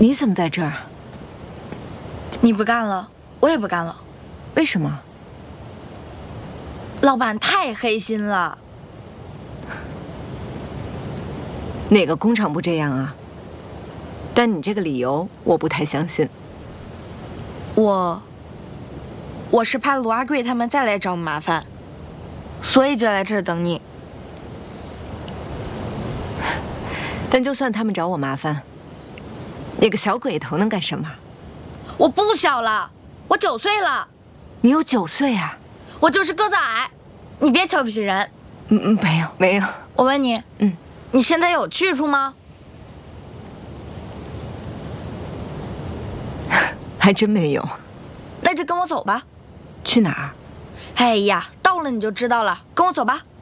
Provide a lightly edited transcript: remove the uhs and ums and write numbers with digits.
你怎么在这儿？ 你不干了，我也不干了。 为什么？ 老板太黑心了。 哪个工厂不这样啊？但你这个理由我不太相信。 我是怕卢阿贵他们再来找我麻烦，所以就来这儿等你。 但就算他们找我麻烦，那个小鬼头能干什么？ 我不小了，我9岁了。 你有9岁啊？ 我就是个子矮，你别瞧不起人。 没有。 我问你，你现在有去处吗？ 还真没有。 那就跟我走吧。 去哪儿？ 哎呀，到了你就知道了，跟我走吧。